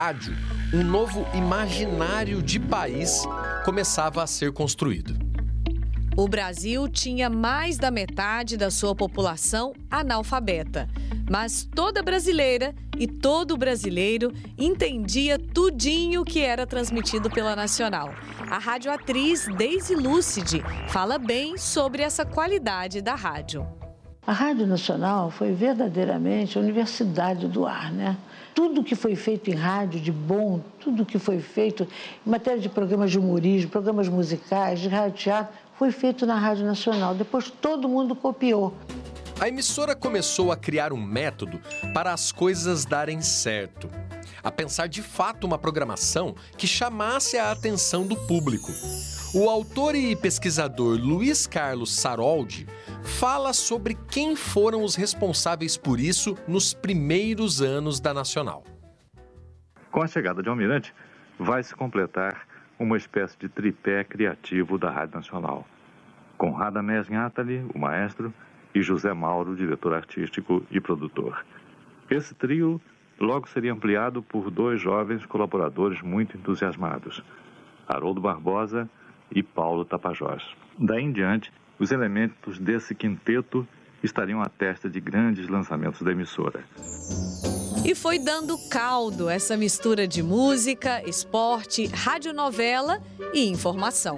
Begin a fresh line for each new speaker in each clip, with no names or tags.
rádio, um novo imaginário de país começava a ser construído.
O Brasil tinha mais da metade da sua população analfabeta, mas toda brasileira e todo brasileiro entendia tudinho que era transmitido pela Nacional. A radioatriz Deise Lúcide fala bem sobre essa qualidade da rádio.
A Rádio Nacional foi verdadeiramente a universidade do ar, né? Tudo que foi feito em rádio de bom, tudo que foi feito em matéria de programas de humorismo, programas musicais, de rádio-teatro, foi feito na Rádio Nacional. Depois todo mundo copiou.
A emissora começou a criar um método para as coisas darem certo, a pensar de fato uma programação que chamasse a atenção do público. O autor e pesquisador Luiz Carlos Saroldi fala sobre quem foram os responsáveis por isso nos primeiros anos da Nacional.
Com a chegada de Almirante, vai se completar uma espécie de tripé criativo da Rádio Nacional, com Radamés Nhatali, o maestro, e José Mauro, diretor artístico e produtor. Esse trio logo seria ampliado por dois jovens colaboradores muito entusiasmados, Haroldo Barbosa e Paulo Tapajós. Daí em diante, os elementos desse quinteto estariam à testa de grandes lançamentos da emissora.
E foi dando caldo essa mistura de música, esporte, radionovela e informação.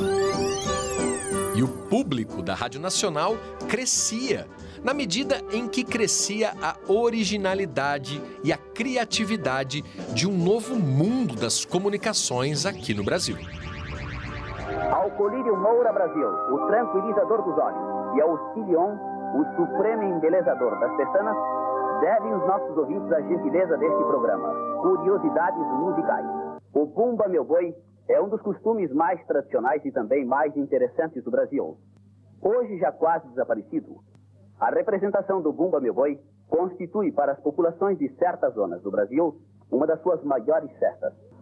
E o público da Rádio Nacional crescia, na medida em que crescia a originalidade e a criatividade de um novo mundo das comunicações aqui no Brasil.
Ao colírio Moura Brasil, o tranquilizador dos olhos, e ao Cilion, o supremo embelezador das pestanas, devem os nossos ouvintes a gentileza deste programa, Curiosidades Musicais. O Bumba Meu Boi é um dos costumes mais tradicionais e também mais interessantes do Brasil. Hoje já quase desaparecido, a representação do Bumba Meu Boi constitui para as populações de certas zonas do Brasil uma das suas maiores festas.